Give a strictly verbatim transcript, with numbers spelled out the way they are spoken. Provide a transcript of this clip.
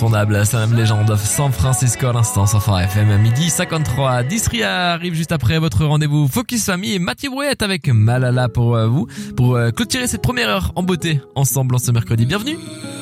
incontournable, Slam Legend of San Francisco à l'instant sur Phare F M à midi cinquante-trois. Disria arrive juste après votre rendez-vous Focus Famille et Mathieu Brouillette avec Malala pour vous, pour clôturer cette première heure en beauté ensemble en ce mercredi. Bienvenue.